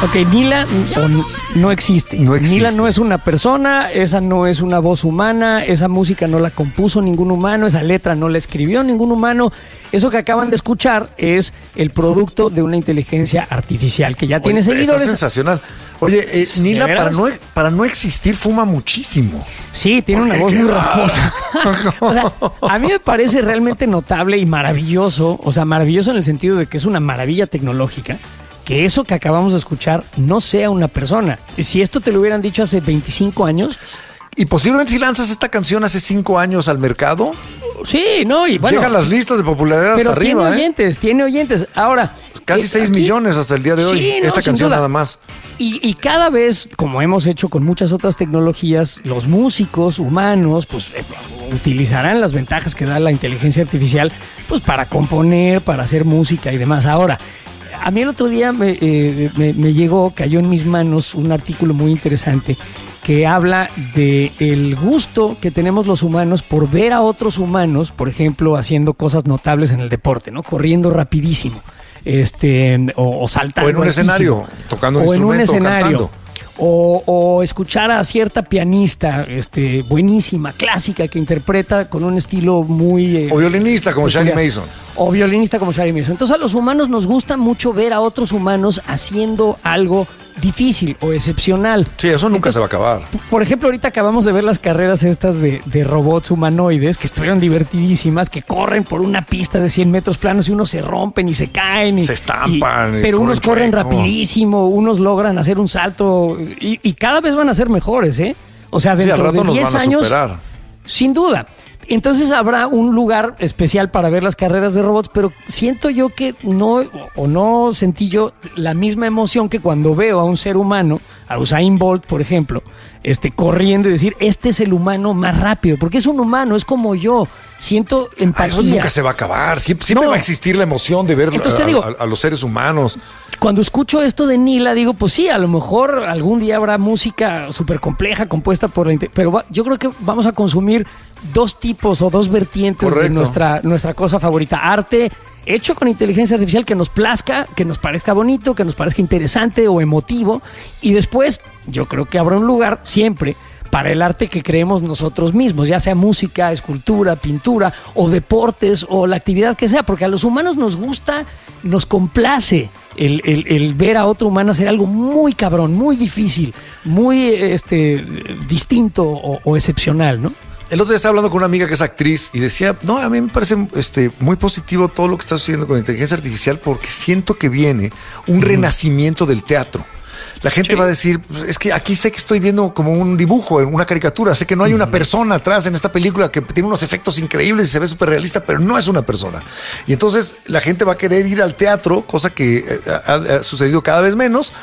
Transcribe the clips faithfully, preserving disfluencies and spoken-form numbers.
Ok, Nila o, no existe. No existe. Nila no es una persona, esa no es una voz humana, esa música no la compuso ningún humano, esa letra no la escribió ningún humano. Eso que acaban de escuchar es el producto de una inteligencia artificial que ya Oye, tiene seguidores. Está sensacional. Oye, eh, Nila para no, para no existir fuma muchísimo. Sí, tiene una voz muy rasposa. O sea, a mí me parece realmente notable y maravilloso, o sea, maravilloso en el sentido de que es una maravilla tecnológica, que eso que acabamos de escuchar no sea una persona. Si esto te lo hubieran dicho hace veinticinco años... Y posiblemente si lanzas esta canción hace cinco años al mercado... Sí, no, y bueno... Llegan las listas de popularidad hasta arriba, tiene oyentes, ¿eh? tiene oyentes. Ahora... Casi seis millones hasta el día de hoy, sí, no, esta canción nada más. Y, y cada vez, como hemos hecho con muchas otras tecnologías, los músicos humanos pues eh, utilizarán las ventajas que da la inteligencia artificial pues para componer, para hacer música y demás. Ahora, a mí el otro día me, eh, me, me llegó, cayó en mis manos un artículo muy interesante que habla de el gusto que tenemos los humanos por ver a otros humanos, por ejemplo, haciendo cosas notables en el deporte, ¿no? Corriendo rapidísimo. Este, o, o saltando. O en un altísimo. escenario, tocando un o instrumento, en un escenario. cantando. O, o escuchar a cierta pianista este, buenísima, clásica, que interpreta con un estilo muy... Eh, o violinista como Shari Mason. O violinista como Shari Mason. Entonces a los humanos nos gusta mucho ver a otros humanos haciendo algo difícil o excepcional. Sí, eso nunca Entonces, se va a acabar. Por ejemplo, ahorita acabamos de ver las carreras estas de, de robots humanoides que estuvieron divertidísimas, que corren por una pista de cien metros planos y unos se rompen y se caen. Y, se estampan. Y, pero corren unos corren chueco. rapidísimo, unos logran hacer un salto y, y cada vez van a ser mejores, ¿eh? O sea, dentro sí, al rato de diez años, superar. Sin duda. Entonces habrá un lugar especial para ver las carreras de robots, pero siento yo que no, o no sentí yo la misma emoción que cuando veo a un ser humano, a Usain Bolt, por ejemplo, este, corriendo y decir, este es el humano más rápido, porque es un humano, es como yo. Siento empatía. Ah, eso nunca se va a acabar. Siempre, siempre no. va a existir la emoción de ver a, digo, a, a los seres humanos. Cuando escucho esto de Nila, digo, pues sí, a lo mejor algún día habrá música súper compleja compuesta por la... Pero va, yo creo que vamos a consumir dos tipos o dos vertientes Correcto. de nuestra, nuestra cosa favorita. Arte hecho con inteligencia artificial que nos plazca, que nos parezca bonito, que nos parezca interesante o emotivo. Y después, yo creo que habrá un lugar siempre para el arte que creemos nosotros mismos, ya sea música, escultura, pintura o deportes o la actividad que sea, porque a los humanos nos gusta, nos complace el, el, el ver a otro humano hacer algo muy cabrón, muy difícil, muy este, distinto o, o excepcional, ¿no? El otro día estaba hablando con una amiga que es actriz y decía, no, a mí me parece este, muy positivo todo lo que está sucediendo con la inteligencia artificial porque siento que viene un mm. renacimiento del teatro. La gente sí. va a decir, es que aquí sé que estoy viendo como un dibujo, una caricatura, sé que no hay una persona atrás en esta película que tiene unos efectos increíbles y se ve súper realista, pero no es una persona. Y entonces la gente va a querer ir al teatro, cosa que ha, ha sucedido cada vez menos,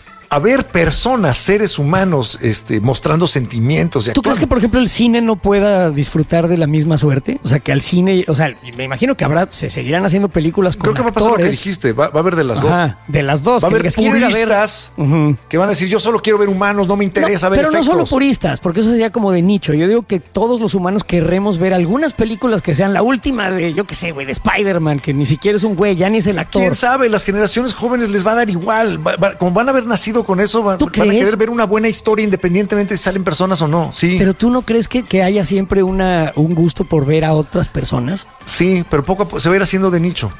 a ver personas, seres humanos, este, mostrando sentimientos. Y ¿Tú crees que, por ejemplo, el cine no pueda disfrutar de la misma suerte? O sea, que al cine, o sea, me imagino que habrá, se seguirán haciendo películas con Creo que va a pasar actores. lo que dijiste, va, va a haber de las Ajá, dos. De las dos. Va a que haber puristas ver. uh-huh. que van a decir, yo solo quiero ver humanos, no me interesa no, ver pero efectos. Pero no solo puristas, porque eso sería como de nicho. Yo digo que todos los humanos querremos ver algunas películas que sean la última de, yo qué sé, güey, de Spider-Man, que ni siquiera es un güey, ya ni es el actor. ¿Quién sabe? Las generaciones jóvenes les va a dar igual. Va, va, como van a haber nacido con eso, van, van a querer ver una buena historia independientemente si salen personas o no. Sí. Pero ¿tú no crees que, que haya siempre una, un gusto por ver a otras personas? Sí, pero poco a poco se va a ir haciendo de nicho.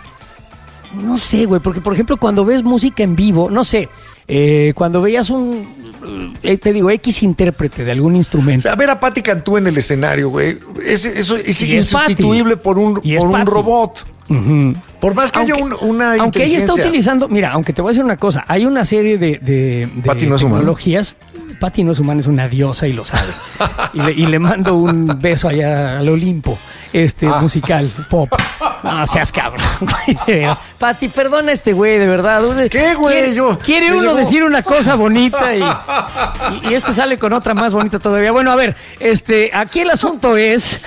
No sé, güey, porque por ejemplo cuando ves música en vivo, no sé, eh, cuando veías un, eh, te digo, X intérprete de algún instrumento. O sea, ver a Patti Cantú en el escenario, güey, es, eso es y insustituible es por un, por un robot. Uh-huh. Por más que aunque, haya un, una aunque ella está utilizando, mira, aunque te voy a decir una cosa, hay una serie de, de, de Patti no es tecnologías. Patti no es humana, es una diosa y lo sabe. y, le, y le mando un beso allá al Olimpo, este ah. musical, pop. No seas cabrón. Patti, perdona a este güey, de verdad. ¿Qué, güey? Quiere, Yo, quiere uno llevo... decir una cosa bonita y, y, y este sale con otra más bonita todavía. Bueno, a ver, este, aquí el asunto es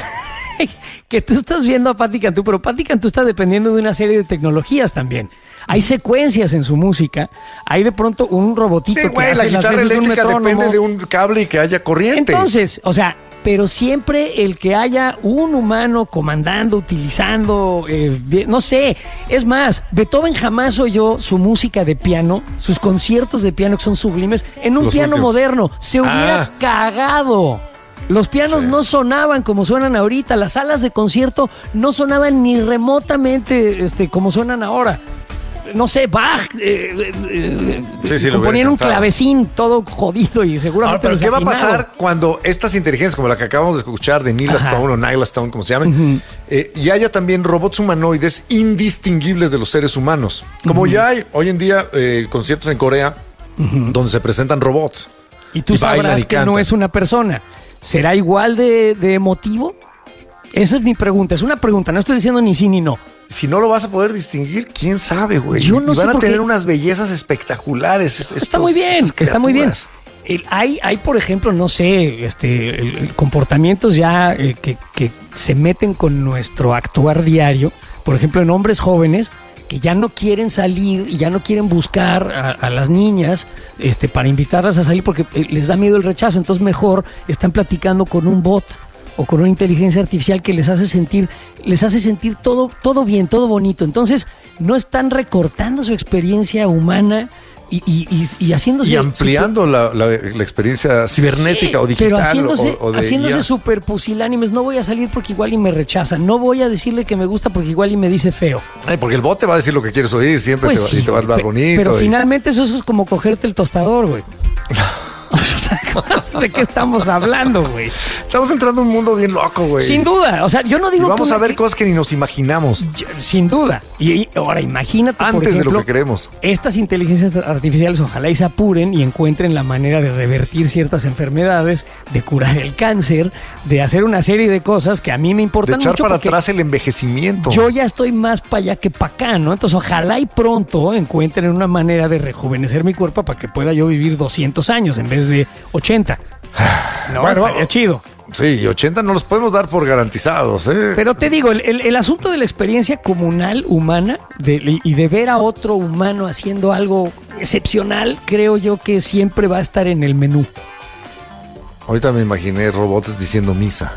que tú estás viendo a Patti Cantú, pero Patti Cantú está dependiendo de una serie de tecnologías también. Hay secuencias en su música, hay de pronto un robotito sí, que güey, hace la guitarra las veces eléctrica de un depende de un cable y que haya corriente. Entonces, o sea, pero siempre el que haya un humano comandando, utilizando, eh, no sé, es más, Beethoven jamás oyó su música de piano, sus conciertos de piano que son sublimes, en un Los piano últimos. moderno, se hubiera Ah. cagado. Los pianos Sí. no sonaban como suenan ahorita, las salas de concierto no sonaban ni remotamente este, como suenan ahora. No sé, Bach, eh, eh, Sí, sí, lo componían hubiera un encantado. clavecín todo jodido y seguramente Ahora, pero ¿qué va a desafinado. pasar cuando estas inteligencias, como la que acabamos de escuchar de Nila Ajá. Stone o Nyla Stone, como se llamen, eh, y haya también robots humanoides indistinguibles de los seres humanos? Como ya hay hoy en día eh, conciertos en Corea donde se presentan robots. Y tú y bailan sabrás y que no cantan. es una persona. ¿Será igual de, de emotivo? Esa es mi pregunta. Es una pregunta. No estoy diciendo ni sí ni no. Si no lo vas a poder distinguir, quién sabe, güey. Yo no y sé van a por qué. tener unas bellezas espectaculares. est- Está estos- muy bien, estas está muy bien. criaturas. El- hay, hay, por ejemplo, no sé, este, el- el comportamientos ya eh, que, que se meten con nuestro actuar diario. Por ejemplo, en hombres jóvenes que ya no quieren salir y ya no quieren buscar a, a las niñas este, para invitarlas a salir porque eh, les da miedo el rechazo. Entonces mejor están platicando con un bot o con una inteligencia artificial que les hace sentir, les hace sentir todo, todo bien, todo bonito. Entonces no están recortando su experiencia humana y, y, y, y haciéndose Y ampliando la, la- la experiencia cibernética Sí, o digital. pero haciéndose, o, o de haciéndose I A. súper pusilánimes. No voy a salir porque igual y me rechaza. No voy a decirle que me gusta porque igual y me dice feo. Ay, porque el bot te va a decir lo que quieres oír, siempre Pues te va, sí, y te va a hablar pe- bonito. Pero y- finalmente eso es como cogerte el tostador, güey. O sea, ¿de qué estamos hablando, güey? Estamos entrando en un mundo bien loco, güey. Sin duda. O sea, yo no Y digo vamos que a una- ver cosas que ni nos imaginamos Yo- sin duda. Y, y ahora imagínate, por antes ejemplo, de lo que queremos. estas inteligencias artificiales ojalá y se apuren y encuentren la manera de revertir ciertas enfermedades, de curar el cáncer, de hacer una serie de cosas que a mí me De importan echar mucho para porque atrás el envejecimiento. yo ya estoy más para allá que para acá, ¿no? Entonces ojalá y pronto encuentren una manera de rejuvenecer mi cuerpo para que pueda yo vivir doscientos años en vez de ochenta. No, Bueno, estaría chido. Sí, y ochenta no los podemos dar por garantizados, ¿eh? Pero te digo, el, el- el asunto de la experiencia comunal humana de- y de ver a otro humano haciendo algo excepcional, creo yo que siempre va a estar en el menú. Ahorita me imaginé robots diciendo misa.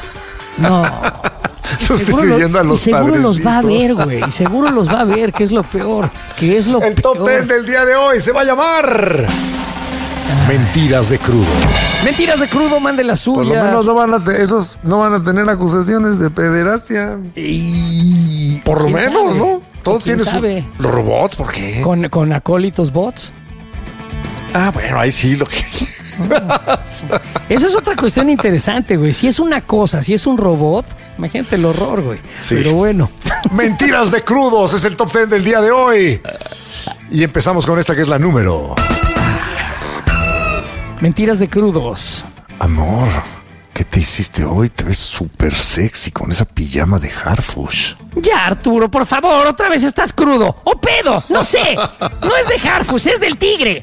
No. Sustituyendo a los y seguro los va a ver, padrecitos. güey. Y seguro los va a ver, que es lo peor. Que es lo El peor. top ten del día de hoy se va a llamar Mentiras de crudos. Mentiras de crudo, mande las Por suyas. lo menos no van a te- esos no van a tener acusaciones de pederastia. Y... Por lo ¿quién menos, sabe? ¿no? Todo ¿Quién tiene su... sabe? Los robots, ¿por qué? Con, con acólitos bots. Ah, bueno, ahí sí lo que... Esa es otra cuestión interesante, güey. Si es una cosa, si es un robot, imagínate el horror, güey. Sí. Pero bueno. Mentiras de crudos es el top ten del día de hoy. Y empezamos con esta que es la número. Mentiras de crudos. Amor, ¿qué te hiciste hoy? Te ves súper sexy con esa pijama de Harfush. Ya, Arturo, por favor, otra vez estás crudo. ¡O pedo! No sé. No es de Harfus, es del tigre.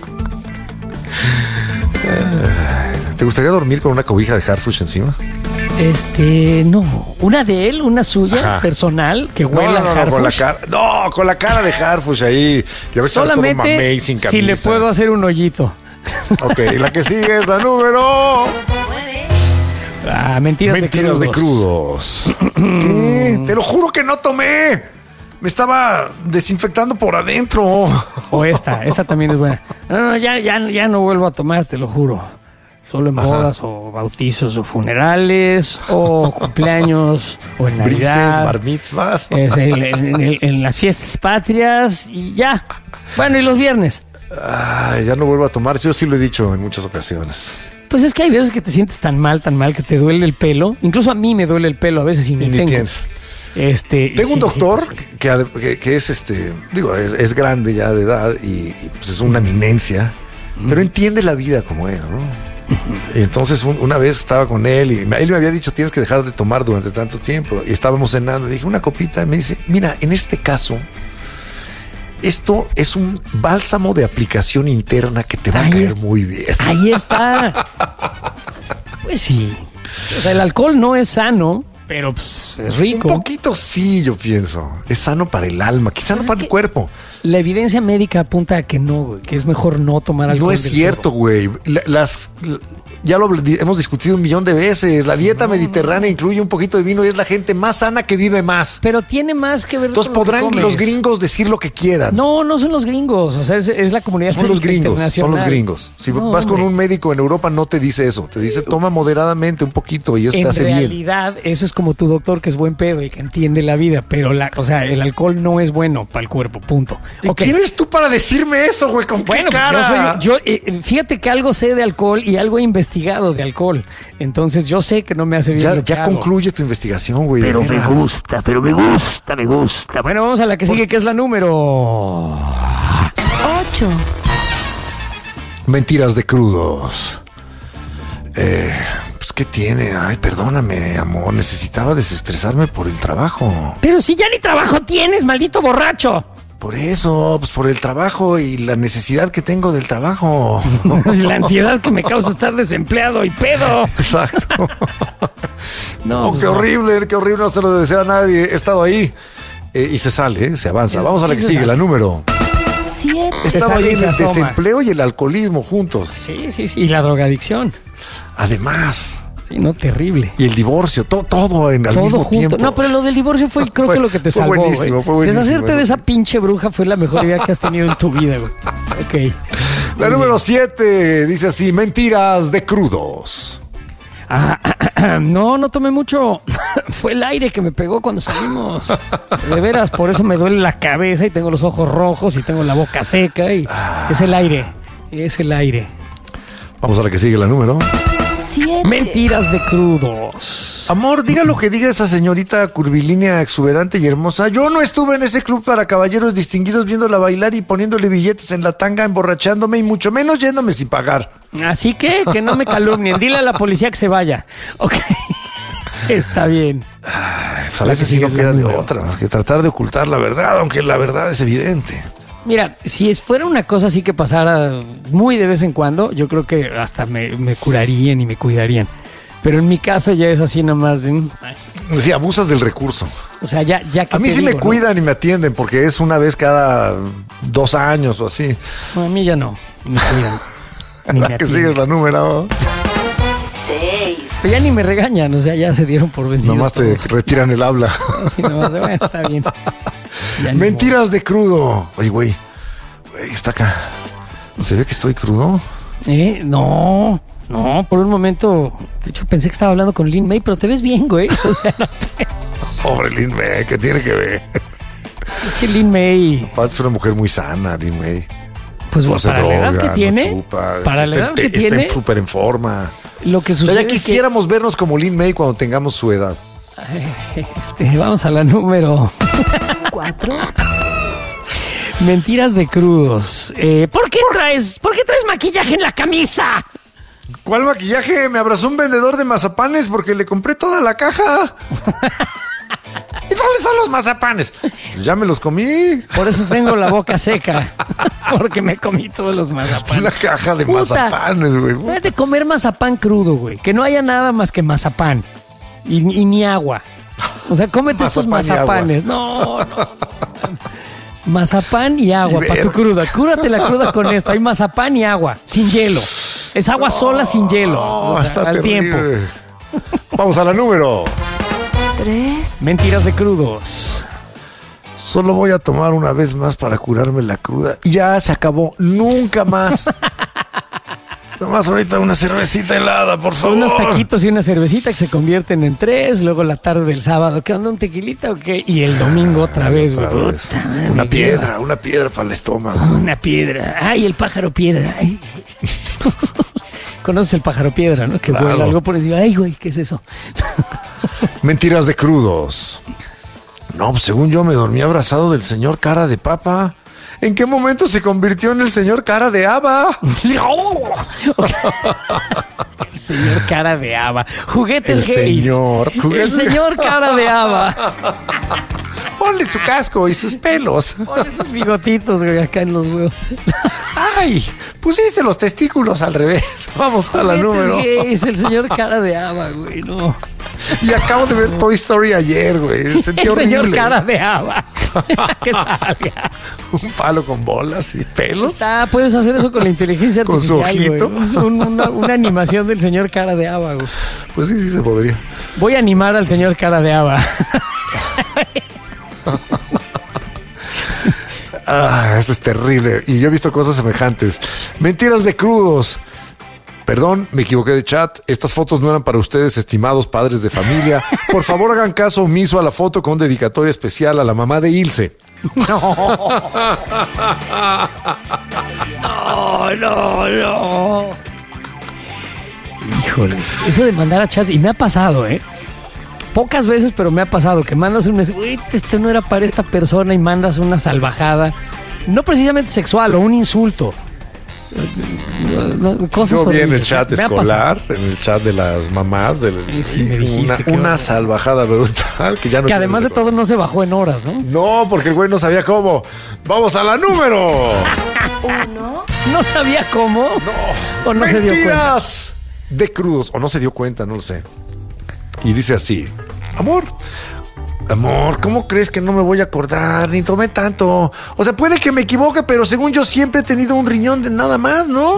¿Te gustaría dormir con una cobija de Harfush encima? Este, no. Una de él, una suya, Ajá. personal, que No, huela no, no, a no, con la Harfush. cara. No, con la cara de Harfush ahí. Ya ves, todo Solamente mamey, sin si le camisa. puedo hacer un hoyito. Ok, la que sigue es la número. Ah, mentiras, Mentiras de de crudos. crudos. ¿Qué? Te lo juro que no tomé. Me estaba desinfectando por adentro. O esta, esta también es buena. No, no, ya, ya, ya no vuelvo a tomar, te lo juro. Solo en Ajá. bodas o bautizos o funerales o cumpleaños o en Brises, Navidad. bar mitzvahs. Es el- en, el- en las fiestas patrias y ya. Bueno, y los viernes. Ay, ya no vuelvo a tomar. Yo sí lo he dicho en muchas ocasiones. Pues es que hay veces que te sientes tan mal, tan mal que te duele el pelo. Incluso a mí me duele el pelo a veces y ni, Y ni tengo. tienes. Este, y Tengo sí, un doctor sí, sí. que, ade- que- que es este, digo, es, es grande ya de edad y, y, pues es una eminencia, pero entiende la vida como es, ¿no? Y entonces un- una vez estaba con él y me- él me había dicho tienes que dejar de tomar durante tanto tiempo y estábamos cenando y dije una copita y me dice mira en este caso esto es un bálsamo de aplicación interna que te va Ahí a caer es- muy bien. Ahí está. Pues sí. O sea, el alcohol no es sano, pero pues, es rico. Un poquito sí, yo pienso. Es sano para el alma, quizá no Pues es para que el cuerpo. La evidencia médica apunta a que no, güey, que es mejor no tomar alcohol. No es del cierto, todo. güey. La- Las, ya lo hemos discutido un millón de veces. La dieta no, mediterránea no. incluye un poquito de vino y es la gente más sana que vive más. Pero tiene más que ver Entonces con podrán lo que los comes. gringos decir lo que quieran. No, no son los gringos, o sea, es, es la comunidad Son los gringos, internacional. son los gringos. Si No, vas hombre. con un médico en Europa no te dice eso, te dice toma moderadamente un poquito y eso En te hace bien. realidad, eso es como tu doctor que es buen pedo y que entiende la vida, pero la, o sea, el alcohol no es bueno para el cuerpo, punto. ¿Y Ok. quién eres tú para decirme eso, güey? ¿Con qué Bueno, pues cara? yo soy, yo, eh, fíjate que algo sé de alcohol y algo he investigado de alcohol. Entonces yo sé que no me hace bien. Ya, lo que ya hago. concluye tu investigación, güey. de Pero me veras. gusta, pero me gusta, me gusta. Bueno, vamos a la que sigue, que es la número ocho. Mentiras de crudos. Eh, pues, ¿qué tiene? Ay, perdóname, amor. Necesitaba desestresarme por el trabajo. Pero si ya ni trabajo tienes, maldito borracho. Por eso, pues por el trabajo y la necesidad que tengo del trabajo. La ansiedad que me causa estar desempleado y pedo. Exacto. No, Oh, pues qué no. horrible, qué horrible, no se lo deseo a nadie. He estado ahí. Eh, y se sale, ¿eh? Se avanza. Es- Vamos a la sí que se sigue, sale. la número. siete. Estaba sale y ahí en se el asoma. desempleo y el alcoholismo juntos. Sí, sí, sí. Y la drogadicción. Además. Sí, no, terrible. Y el divorcio, to- todo en, al Todo mismo junto. tiempo. No, pero lo del divorcio fue, creo Fue- que lo que te fue salvó. buenísimo, güey. fue buenísimo Deshacerte eso. de esa pinche bruja fue la mejor idea que has tenido en tu vida, güey. Ok. La Muy número bien. siete dice así: mentiras de crudos. Ah, no, no tomé mucho. Fue el aire que me pegó cuando salimos. De veras, por eso me duele la cabeza y tengo los ojos rojos y tengo la boca seca. Y es el aire. Es el aire. Vamos a la que sigue, la número. siete. Mentiras de crudos. Amor, diga lo que diga esa señorita curvilínea, exuberante y hermosa. Yo no estuve en ese club para caballeros distinguidos viéndola bailar y poniéndole billetes en la tanga, emborrachándome y mucho menos yéndome sin pagar. Así que que no me calumnien. Dile a la policía que se vaya. Ok. Está bien. Pues a La veces que sí no sigue es queda la de número. otra, más que tratar de ocultar la verdad, aunque la verdad es evidente. Mira, si es- fuera una cosa así que pasara muy de vez en cuando, yo creo que hasta me, me curarían y me cuidarían. Pero en mi caso ya es así nomás. de, mm, ay. Sí, abusas del recurso. O sea, ya, ya que A mí te sí me digo, ¿no? cuidan y me atienden porque es una vez cada dos años o así. No, a mí ya no. Ni me cuidan. Ni me La que atienden. sigues la número. seis. Pero ya ni me regañan, o sea, ya se dieron por vencidos. Nomás te todos. retiran el habla. Sí, nomás, bueno, está bien. Ya ni Mentiras de crudo. Oye, güey. Güey, está acá. ¿Se ve que estoy crudo? modo. ¿Eh? No, no, por un momento. De hecho, pensé que estaba hablando con Lin May, pero te ves bien, güey. O sea, no, Pobre Lin May, ¿qué tiene que ver? es que Lin May, Aparte es una mujer muy sana, Lin May. pues No se para la edad droga, que no tiene, chupa, para está la edad en- que está tiene, súper en forma. lo que O sea, sucede ya es que- quisiéramos vernos como Lin May cuando tengamos su edad. Este, vamos a la número. cuatro. Mentiras de crudos. Eh, ¿Por qué traes, por qué traes maquillaje en la camisa? ¿Cuál maquillaje? Me abrazó un vendedor de mazapanes porque le compré toda la caja. ¿Y dónde están los mazapanes? Pues ya me los comí. Por eso tengo la boca seca. Porque me comí todos los mazapanes. Una caja de Puta. mazapanes, güey. Debes de comer mazapán crudo, güey. Que no haya nada más que mazapán. Y, y ni agua. O sea, cómete estos Mazapán y agua. mazapanes. No, no, no. Mazapán y agua Y para tu ver- cruda. Cúrate la cruda con esto. Hay mazapán y agua. Sin hielo. Es agua sola sin hielo. No, O sea, está al terrible. tiempo. Vamos a la número. tres. Mentiras de crudos. Solo voy a tomar una vez más para curarme la cruda. Y ya se acabó. Nunca más. Nomás ahorita una cervecita helada, por favor. Unos taquitos y una cervecita que se convierten en tres. Luego la tarde del sábado. ¿Qué onda? ¿Un tequilita o qué? Y el domingo otra vez, güey. Otra vez. Puta madre, Una me piedra, lleva. una piedra para el estómago. Una piedra. Ay, el pájaro piedra. Ay. Conoces el pájaro piedra, ¿no? Que Claro. vuela algo por encima. Ay, güey, ¿qué es eso? Mentiras de crudos. No, pues según yo me dormí abrazado del señor cara de papa. ¿En qué momento se convirtió en el señor cara de haba? Ok. El señor cara de haba. Juguetes El gays. señor, El juguetes- señor cara de haba. Ponle su casco y sus pelos. Pon esos bigotitos, güey, acá en los huevos. ¡Ay! Pusiste los testículos al revés. Vamos a la número. Es el señor cara de haba, güey, no. Y acabo de ver Toy Story ayer, güey. Sentí el horrible. señor cara de haba. Que salga. Un palo con bolas y pelos. Está, puedes hacer eso con la inteligencia Con su artificial, ojito. güey. Es un- una, una animación del señor cara de haba, güey. Pues sí, sí se podría. Voy a animar al señor cara de haba. Ah, esto es terrible. Y yo he visto cosas semejantes. Mentiras de crudos. Perdón, me equivoqué de chat. Estas fotos no eran para ustedes, estimados padres de familia. Por favor, hagan caso omiso a la foto con dedicatoria especial a la mamá de Ilse. No, no, no. Híjole, eso de mandar a chats, y me ha pasado, ¿eh? Pocas veces, pero me ha pasado que mandas un mensaje, "Uy, esto no era para esta persona", y mandas una salvajada, no precisamente sexual, o un insulto. No, no, cosas Yo vi en el horribles. chat Me ha escolar, pasado. en el chat de las mamás, del, Sí, sí, me dijiste, una, qué una horror. salvajada brutal que ya no Que quiero además de recordar. todo no se bajó en horas, ¿no? No, porque el güey no sabía cómo. Vamos a la número. Uno. No sabía cómo. No. O no se dio cuenta. Mentiras de crudos. O no se dio cuenta, no lo sé. Y dice así: amor, amor, ¿cómo crees que no me voy a acordar? Ni tomé tanto. O sea, puede que me equivoque, pero según yo siempre he tenido un riñón de nada más, ¿no?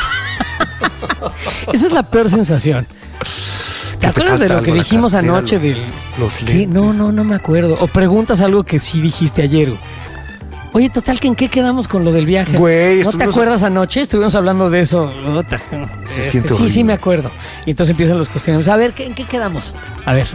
Esa es la peor sensación. ¿Te te acuerdas de falta lo que algo en la dijimos cartera, anoche lo- del... los ¿Qué? lentes. No, no, no me acuerdo. O preguntas algo que sí dijiste ayer. Oye, total, ¿que en qué quedamos con lo del viaje? Güey, ¿No te estuvimos- acuerdas anoche? Estuvimos hablando de eso. Ota. Se Este, siente sí, sí, horrible. me acuerdo. Y entonces empiezan los cuestionamientos. A ver, ¿qué- ¿en qué quedamos? A ver.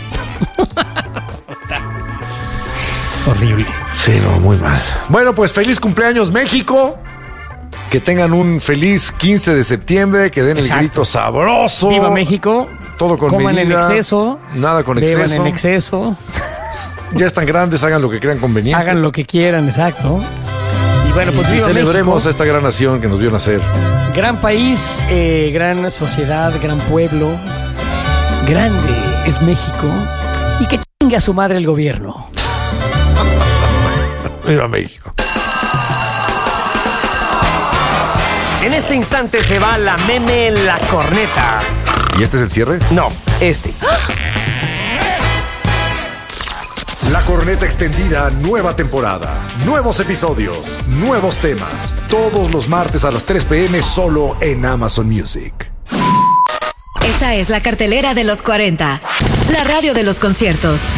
Horrible. Sí, no, muy mal. Bueno, pues feliz cumpleaños, México. Que tengan un feliz quince de septiembre, que den Exacto. el grito sabroso. Viva México. Todo con Coman en medida. exceso. Nada con Beban exceso. en exceso. Ya están grandes, hagan lo que crean conveniente. Hagan lo que quieran, exacto. Y bueno, pues y viva celebremos México. a esta gran nación que nos vio nacer. Gran país, eh, gran sociedad, gran pueblo. Grande es México. Y que chingue a su madre el gobierno. Viva México. En este instante se va la meme La Corneta. ¿Y este es el cierre? No, este. La Corneta Extendida, nueva temporada. Nuevos episodios, nuevos temas. Todos los martes a las tres p.m. solo en Amazon Music. Esta es la cartelera de los cuarenta, la radio de los conciertos.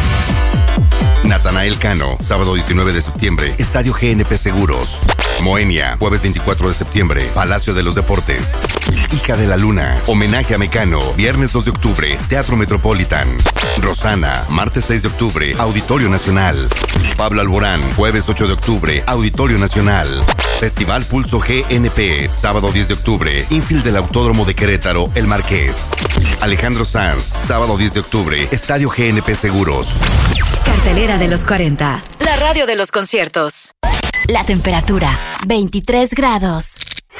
Natanael Cano, sábado diecinueve de septiembre, Estadio G N P Seguros. Moenia, jueves veinticuatro de septiembre, Palacio de los Deportes. Hija de la Luna, homenaje a Mecano, viernes dos de octubre, Teatro Metropolitan. Rosana, martes seis de octubre, Auditorio Nacional. Pablo Alborán, jueves ocho de octubre, Auditorio Nacional. Festival Pulso G N P, sábado diez de octubre, infield del Autódromo de Querétaro, El Marqués. Alejandro Sanz, sábado diez de octubre, Estadio G N P Seguros. Cartelera de los cuarenta, la radio de los conciertos. La temperatura, veintitrés grados.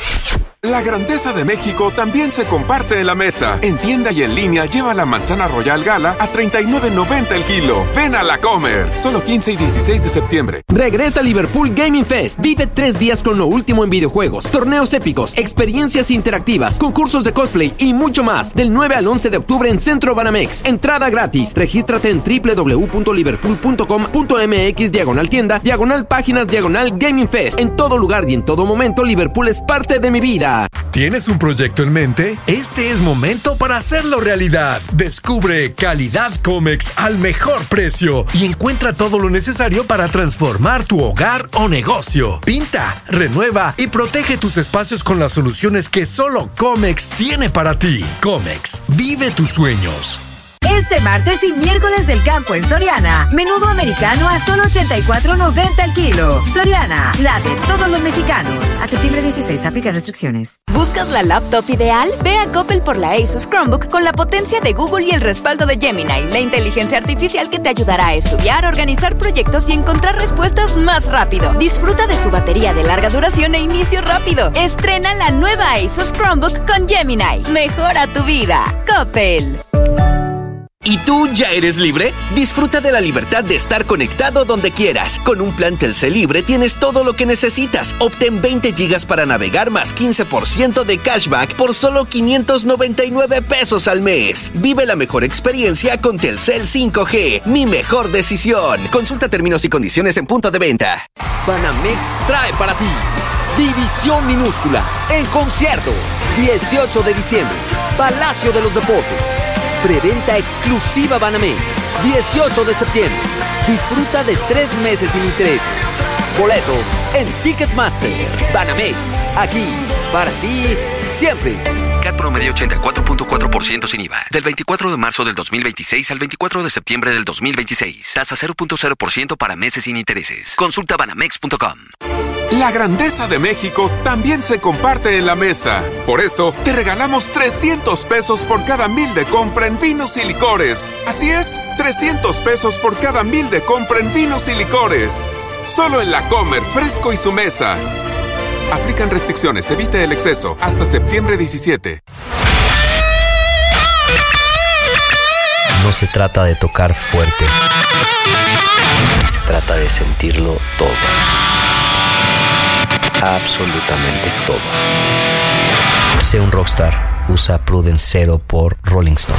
La grandeza de México también se comparte en la mesa. En tienda y en línea lleva la manzana Royal Gala a treinta y nueve noventa el kilo. Ven a la comer. Solo quince y dieciséis de septiembre. Regresa Liverpool Gaming Fest. Vive tres días con lo último en videojuegos, torneos épicos, experiencias interactivas, concursos de cosplay y mucho más. Del nueve al once de octubre en Centro Banamex. Entrada gratis. Regístrate en doble u doble u doble u punto liverpool punto com punto m x diagonal tienda, diagonal páginas, diagonal Gaming Fest. En todo lugar y en todo momento, Liverpool es parte de mi vida. ¿Tienes un proyecto en mente? Este es momento para hacerlo realidad. Descubre Calidad Comex al mejor precio y encuentra todo lo necesario para transformar tu hogar o negocio. Pinta, renueva y protege tus espacios con las soluciones que solo Comex tiene para ti. Comex, vive tus sueños. Este martes y miércoles del campo en Soriana. Menudo americano a solo ochenta y cuatro noventa el kilo. Soriana, la de todos los mexicanos. A septiembre dieciséis, aplican restricciones. ¿Buscas la laptop ideal? Ve a Coppel por la Asus Chromebook con la potencia de Google y el respaldo de Gemini, la inteligencia artificial que te ayudará a estudiar, organizar proyectos y encontrar respuestas más rápido. Disfruta de su batería de larga duración e inicio rápido. Estrena la nueva Asus Chromebook con Gemini. Mejora tu vida. Coppel. ¿Y tú ya eres libre? Disfruta de la libertad de estar conectado donde quieras. Con un plan Telcel Libre tienes todo lo que necesitas. Obtén veinte gigas para navegar más quince por ciento de cashback por solo quinientos noventa y nueve pesos al mes. Vive la mejor experiencia con Telcel cinco G. Mi mejor decisión. Consulta términos y condiciones en punto de venta. Banamex trae para ti División Minúscula en concierto. dieciocho de diciembre. Palacio de los Deportes. Preventa exclusiva Banamex, dieciocho de septiembre. Disfruta de tres meses sin intereses. Boletos en Ticketmaster. Banamex, aquí, para ti, siempre. C A T promedio ochenta y cuatro punto cuatro por ciento sin I V A. Del veinticuatro de marzo del dos mil veintiséis al veinticuatro de septiembre del dos mil veintiséis. Tasa cero punto cero por ciento para meses sin intereses. Consulta banamex punto com. La grandeza de México también se comparte en la mesa. Por eso, te regalamos trescientos pesos por cada mil de compra en vinos y licores. Así es, trescientos pesos por cada mil de compra en vinos y licores. Solo en La Comer, Fresco y Su Mesa. Aplican restricciones, evite el exceso. Hasta septiembre diecisiete. No se trata de tocar fuerte. Se trata de sentirlo todo. Absolutamente todo. Sé un rockstar. Usa Prudence Zero por Rolling Stone.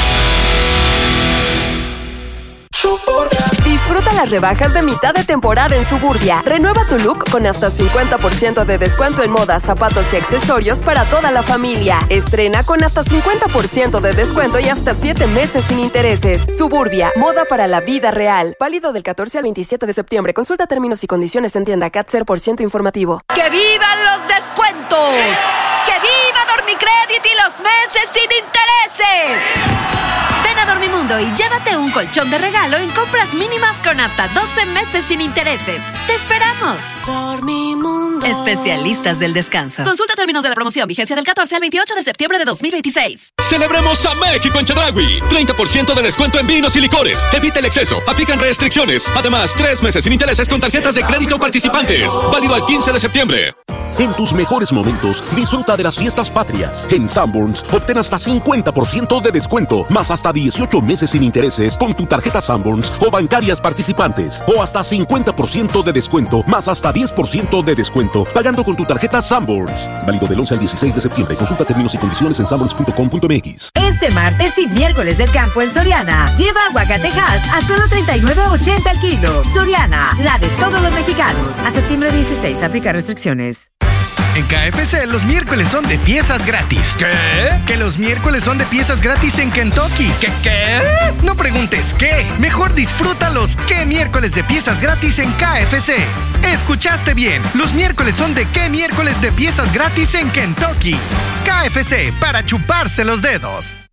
Disfruta las rebajas de mitad de temporada en Suburbia. Renueva tu look con hasta cincuenta por ciento de descuento en moda, zapatos y accesorios para toda la familia. Estrena con hasta cincuenta por ciento de descuento y hasta siete meses sin intereses. Suburbia, moda para la vida real. Válido del catorce al veintisiete de septiembre. Consulta términos y condiciones en tienda. C A T cero por ciento informativo. ¡Que vivan los descuentos! ¡Que viva Dormicredit y los meses sin intereses! Ven a Dormimundo y llévate un colchón de regalo en compras mínimas con hasta doce meses sin intereses. ¡Te esperamos! Dormimundo. Especialistas del descanso. Consulta términos de la promoción. Vigencia del catorce al veintiocho de septiembre de dos mil veintiséis. ¡Celebremos a México en Chedraui! treinta por ciento de descuento en vinos y licores. Evita el exceso. Aplican restricciones. Además, tres meses sin intereses con tarjetas de crédito participantes. Válido al quince de septiembre. En tus mejores momentos, disfruta de las fiestas patrias. En Sanborns, obtén hasta cincuenta por ciento de descuento, más hasta dieciocho meses sin intereses con tu tarjeta Sanborns o bancarias participantes. O hasta cincuenta por ciento de descuento, más hasta diez por ciento de descuento, pagando con tu tarjeta Sanborns. Válido del once al dieciséis de septiembre. Consulta términos y condiciones en sanborns punto com punto m x. Este martes y miércoles del campo en Soriana. Lleva aguacatejas a solo treinta y nueve ochenta el kilo. Soriana, la de todos los mexicanos. A septiembre dieciséis, aplica restricciones. En K F C los miércoles son de piezas gratis. ¿Qué? Que los miércoles son de piezas gratis en Kentucky. ¿Qué qué? No preguntes qué. Mejor disfruta los qué miércoles de piezas gratis en K F C. Escuchaste bien. Los miércoles son de qué miércoles de piezas gratis en Kentucky. K F C para chuparse los dedos.